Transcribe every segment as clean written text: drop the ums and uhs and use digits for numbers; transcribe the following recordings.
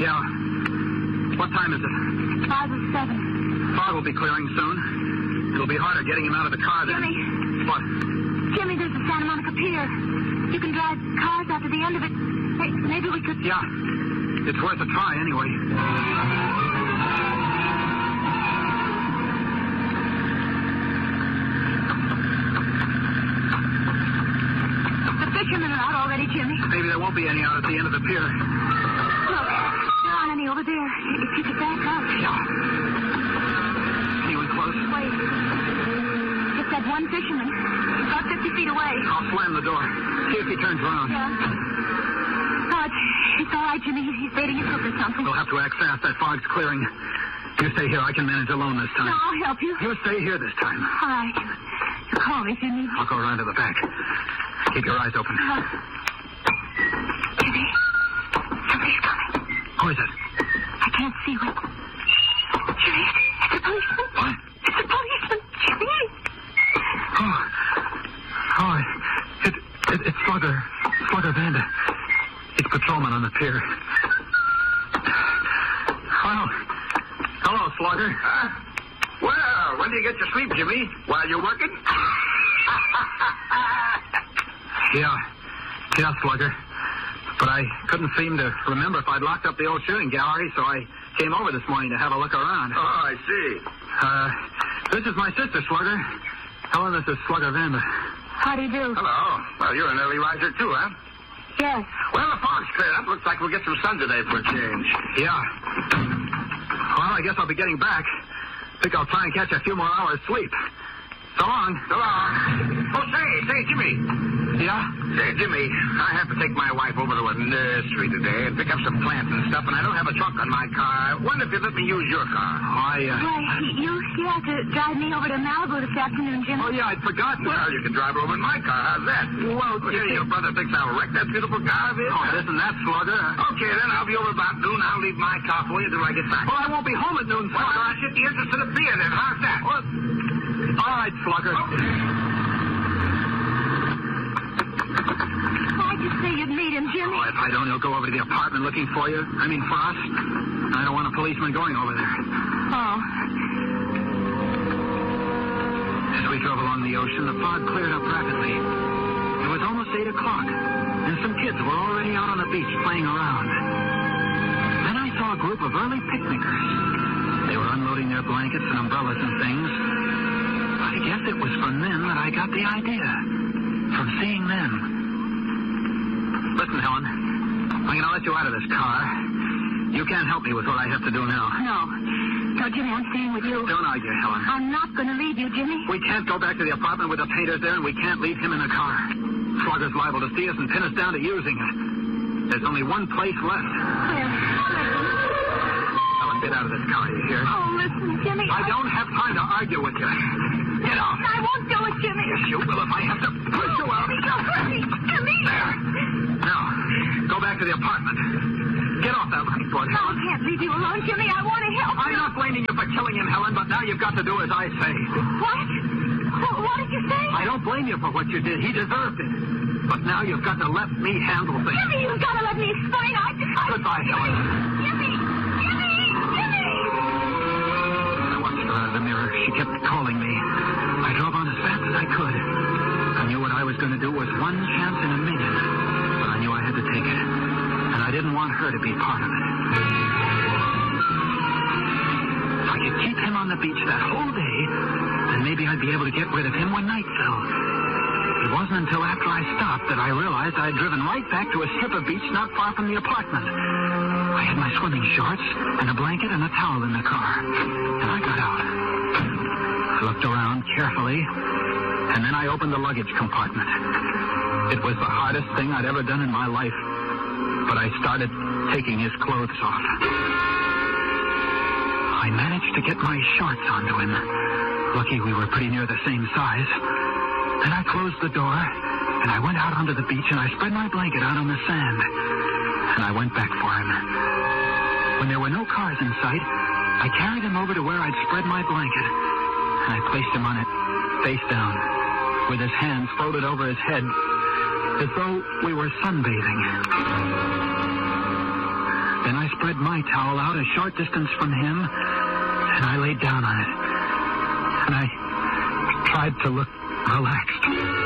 Yeah. What time is it? 5:07. Fog will be clearing soon. It'll be harder getting him out of the car then. Jimmy. What? Jimmy, there's the Santa Monica Pier. You can drive cars out to the end of it. Hey, maybe we could... Yeah. It's worth a try anyway. The fishermen are out already, Jimmy. Maybe there won't be any out at the end of the pier. Look, there aren't any over there. If you could back up. Yeah. Anyone close? Wait. Just that one fisherman. He's about 50 feet away. I'll slam the door. See if he turns around. Yeah. Oh, it's all right, Jimmy. He's baiting his hook or something. We'll have to act fast. That fog's clearing. You stay here. I can manage alone this time. No, I'll help you. You stay here this time. All right. You call me, Jimmy. I'll go around to the back. Keep your eyes open. Jimmy, somebody's coming. Who is it? I can't see what. Jimmy, it's a policeman. What? It's a policeman, Jimmy. It's Slugger Vanda. He's patrolman on the pier. Hello, Slugger. Well, when do you get your sleep, Jimmy? While you're working? Yeah, Slugger. But I couldn't seem to remember if I'd locked up the old shooting gallery, so I came over this morning to have a look around. Oh, I see. This is my sister, Slugger. Helen, this is Slugger Vanda. How do you do? Hello. Well, you're an early riser, too, huh? Yes. Well, the fog's cleared up. Looks like we'll get some sun today for a change. Yeah. Well, I guess I'll be getting back. Think I'll try and catch a few more hours sleep. So long. So long. Oh, say, Jimmy. Yeah? Say, Jimmy, I have to take my wife over to a nursery today and pick up some plants and stuff, and I don't have a trunk on my car. I wonder if you'd let me use your car. Well, you have to drive me over to Malibu this afternoon, Jimmy. Oh, yeah, I'd forgotten. Well, you can drive her over in my car. How's that? Well, your brother thinks I'll wreck that beautiful car of his. Oh, isn't that Slugger? Okay, then I'll be over about noon. I'll leave my car for you till I get back. Well, I won't be home at noon, Well, Slugger. I should be interested in beer then. How's that? Well, all right, Slugger. Why'd you say you'd meet him, Jimmy? Oh, if I don't, he'll go over to the apartment looking for you. I mean, for us. I don't want a policeman going over there. Oh. As we drove along the ocean, the fog cleared up rapidly. It was almost 8 o'clock, and some kids were already out on the beach playing around. Then I saw a group of early picnickers. They were unloading their blankets and umbrellas and things. I guess it was from them that I got the idea. From seeing them. Listen, Helen. I'm going to let you out of this car. You can't help me with what I have to do now. No, Jimmy, I'm staying with you. Don't argue, Helen. I'm not going to leave you, Jimmy. We can't go back to the apartment with the painters there, and we can't leave him in the car. Slugger's liable to see us and pin us down to using it. There's only one place left. Where? Helen, get out of this car, you hear? Oh, listen, Jimmy. I don't have time to argue with you. Get out. I won't do it, Jimmy. Yes, you will if I have to push you out. Don't hurt me, Jimmy. There. Now, go back to the apartment. Get off that lifeboard, No, I Helen. can't leave you alone, Jimmy. I want to help you. I'm not blaming you for killing him, Helen, but now you've got to do as I say. What? What did you say? I don't blame you for what you did. He deserved it. But now you've got to let me handle things. Jimmy, you've got to let me explain. Goodbye, Helen. Jimmy! I watched her out of the mirror. She kept calling me. I drove on as fast as I could. I knew what I was going to do was one chance in a million. But I knew I had to take it. And I didn't want her to be part of it. If I could keep him on the beach that whole day, then maybe I'd be able to get rid of him when night fell. It wasn't until after I stopped that I realized I'd driven right back to a strip of beach not far from the apartment. I had my swimming shorts and a blanket and a towel in the car. And I got out. I looked around carefully, and then I opened the luggage compartment. It was the hardest thing I'd ever done in my life, but I started taking his clothes off. I managed to get my shorts onto him. Lucky we were pretty near the same size. Then I closed the door, and I went out onto the beach, and I spread my blanket out on the sand. And I went back for him. When there were no cars in sight, I carried him over to where I'd spread my blanket, and I placed him on it, face down, with his hands folded over his head, as though we were sunbathing. Then I spread my towel out a short distance from him, and I laid down on it. And I tried to look relaxed.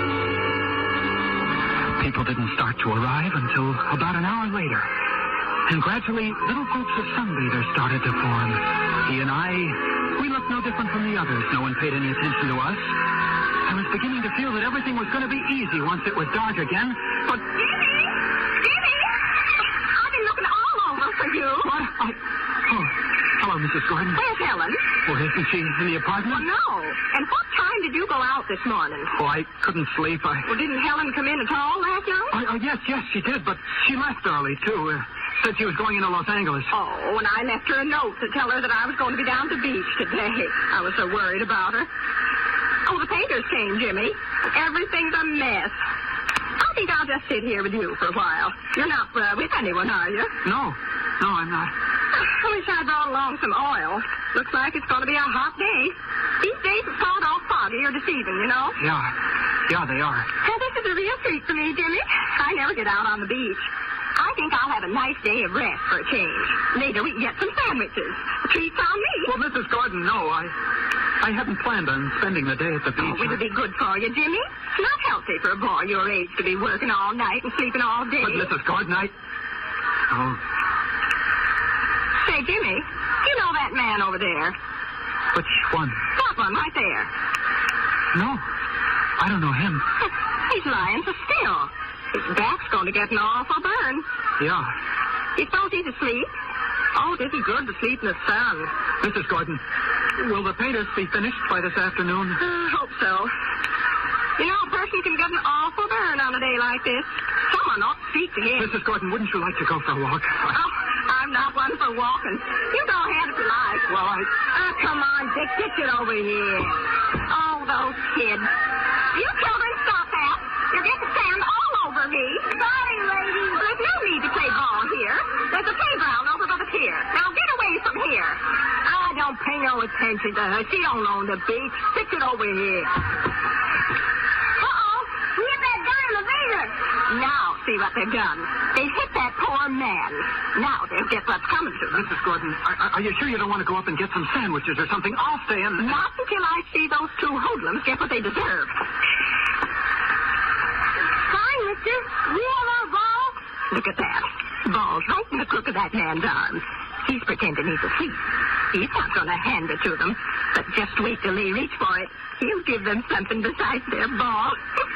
People didn't start to arrive until about an hour later. And gradually, little groups of sunbathers started to form. He and I, we looked no different from the others. No one paid any attention to us. I was beginning to feel that everything was going to be easy once it was dark again, but... Jimmy! I've been looking all over for you. What? Oh, hello, Mrs. Gordon. Where's Helen? Well, isn't she in the apartment? Well, no. And what time did you go out this morning? Oh, I couldn't sleep. Well, didn't Helen come in at all last night? Oh, yes, she did, but she left early, too. Said she was going into Los Angeles. Oh, and I left her a note to tell her that I was going to be down to the beach today. I was so worried about her. Oh, the painters came, Jimmy. Everything's a mess. I think I'll just sit here with you for a while. You're not with anyone, are you? No, I'm not. I wish I brought along some oil. Looks like it's going to be a hot day. These days it's called all foggy or deceiving, you know? Yeah, they are. Well, this is a real treat for me, Jimmy. I never get out on the beach. I think I'll have a nice day of rest for a change. Later we can get some sandwiches. Treats on me. Well, Mrs. Gordon, no, I hadn't planned on spending the day at the beach. Oh, it'll be good for you, Jimmy. It's not healthy for a boy your age to be working all night and sleeping all day. But, Mrs. Gordon, Oh. Say, Jimmy, you know that man over there? Which one? That one right there. No, I don't know him. He's lying so still. His back's going to get an awful burn. Yeah. You suppose he's asleep? Oh, it isn't good to sleep in the sun. Mrs. Gordon, will the painters be finished by this afternoon? Hope so. You know, a person can get an awful burn on a day like this. Someone ought to speak to him. Mrs. Gordon, wouldn't you like to go for a walk? Oh, I'm not one for walking. You go ahead if you like. Well, come on, Dick. Get it over here. Oh, those kids. You children, stop that. You're getting sand all over me. Sorry, lady. Well, there's no need to play ball here. There's a playground over by the pier. Now get away from here. I don't pay no attention to her. She don't own the beach. Stick it over here. Uh-oh. We hit that guy in the vader. Now, see what they've done. They hit that poor man. Now they'll get what's coming to them. Mrs. Gordon, are you sure you don't want to go up and get some sandwiches or something? I'll stay in. Not until I see those two hoodlums get what they deserve. Hi, mister. You have our ball? Look at that. Ball's right in the crook of that man's arm. He's pretending he's asleep. He's not going to hand it to them. But just wait till they reach for it. He'll give them something besides their ball.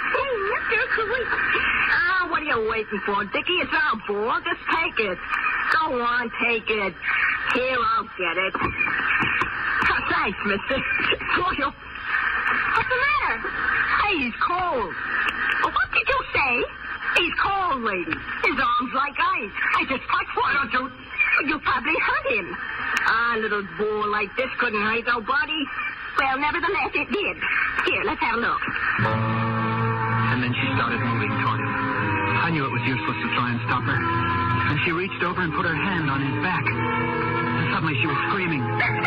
What are you waiting for, Dickie? It's our ball. Just take it. Go on, take it. Here, I'll get it. Thanks, mister. What's the matter? Hey, he's cold. What did you say? He's cold, lady. His arm's like ice. I just touched one. Why don't you... You probably hurt him. A little ball like this couldn't hurt nobody. Well, nevertheless, it did. Here, let's have a look. And then she started moving toward him. I knew it was useless to try and stop her. And she reached over and put her hand on his back. And suddenly she was screaming.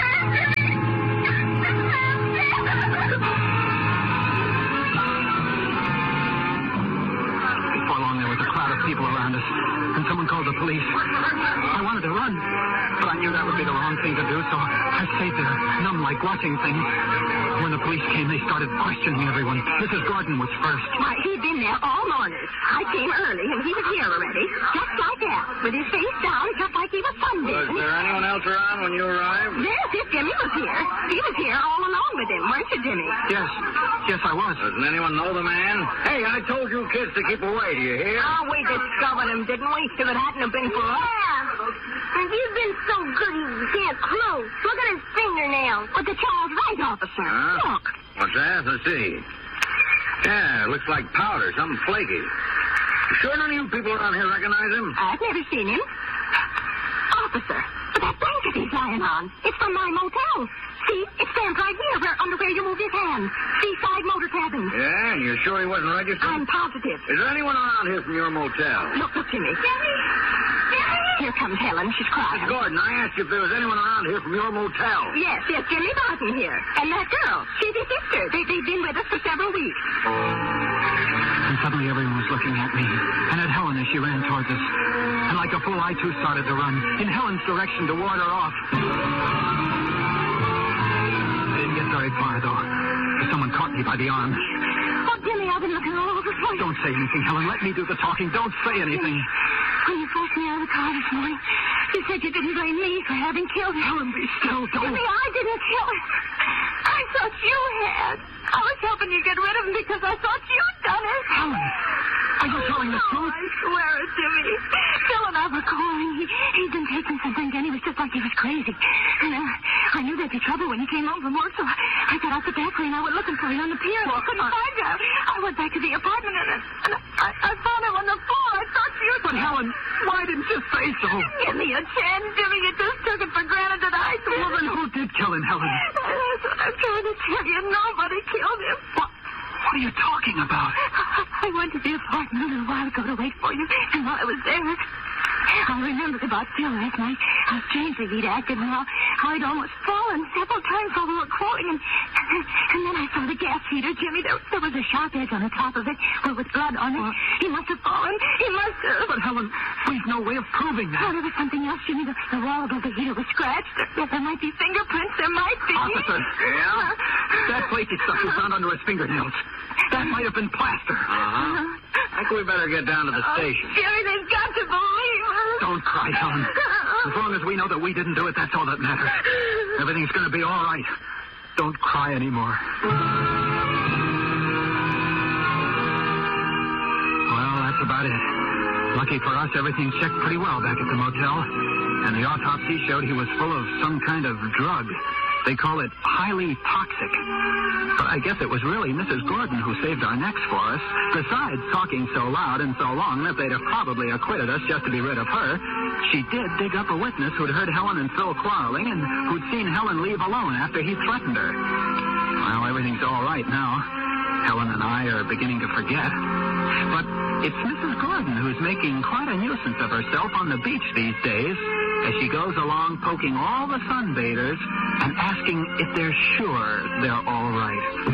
Before long, there was a crowd of people around us. And someone called the police. I wanted to run, but I knew that would be the wrong thing to do, so I stayed there, numb like watching things. When the police came, they started questioning everyone. Mrs. Gordon was first. Why, he'd been there all morning. I came early, and he was here already. Just like that, with his face down, just like he was sunbathing. Was there anyone else around when you arrived? Yes, Jimmy was here. He was here all along with him, weren't you, Jimmy? Yes, I was. Doesn't anyone know the man? Hey, I told you kids to keep away, do you hear? Oh, we discovered him, didn't we? If it hadn't have been for us. Yeah. And you've been so good you can't close. Look at his fingernails. But the child's right, officer. Huh? Look. What's that? Let's see. Yeah, it looks like powder, something flaky. Sure none of you people around here recognize him? I've never seen him. Officer, but that blanket he's lying on, it's from my motel. See, it stands right here under where you moved his hand. Seaside Motor Cabin. Yeah, and you're sure he wasn't registered? I'm positive. Is there anyone around here from your motel? Look, Jimmy. Here comes Helen. She's crying. Miss Gordon, I asked you if there was anyone around here from your motel. Yes, Jimmy Barton here. And that girl, she's his sister. They've been with us for several weeks. And suddenly everyone was looking at me, and at Helen as she ran towards us. And like a fool, I too started to run, in Helen's direction to ward her off. I didn't get very far, though, because someone caught me by the arm. Oh, Jimmy, I've been looking all over for you. Don't say anything, Helen. Let me do the talking. Don't say anything. When you forced me out of the car this morning, you said you didn't blame me for having killed her. Helen, be still. Don't. Jimmy, I didn't kill her. I thought you had. I was helping you get rid of him because I thought you'd done it. Helen, are you telling the truth? I swear it, Jimmy. Phil and I were calling. He'd been taking something, and he was just like he was crazy. And I knew there'd be trouble when you came home from work, so I got out the back way and I went looking for you on the pier. I couldn't find you. I went back to the apartment and I found him on the floor. I thought you'd... But Helen, why didn't you say so? Give me a chance, Jimmy. You just took it for granted that I did. Well, then who did kill him, Helen? That's what I'm trying to tell you. Nobody killed him. What are you talking about? I went to the apartment a little while ago to wait for you, and while I was there, I remembered about Phil last night, how strangely he'd acted and how he'd almost fallen several times while we were quarreling, and then I saw the gas heater, Jimmy. There was a sharp edge on the top of it with blood on it. He must have fallen. He must have. But, Helen, we've no way of proving that. Oh, there was something else, Jimmy. The wall above the heater was scratched. There might be fingerprints. There might be. Officer. Yeah? That flaky stuff you found under his fingernails. That might have been plaster. I think we better get down to the station. Jimmy, they've got to believe us. Don't cry, Helen. As long as we know that we didn't do it, that's all that matters. Everything's going to be all right. Don't cry anymore. Well, that's about it. Lucky for us, everything checked pretty well back at the motel. And the autopsy showed he was full of some kind of drug. They call it highly toxic. But I guess it was really Mrs. Gordon who saved our necks for us. Besides talking so loud and so long that they'd have probably acquitted us just to be rid of her, she did dig up a witness who'd heard Helen and Phil quarreling and who'd seen Helen leave alone after he threatened her. Well, everything's all right now. Helen and I are beginning to forget. But it's Mrs. Gordon who's making quite a nuisance of herself on the beach these days as she goes along poking all the sunbathers and asking if they're sure they're all right.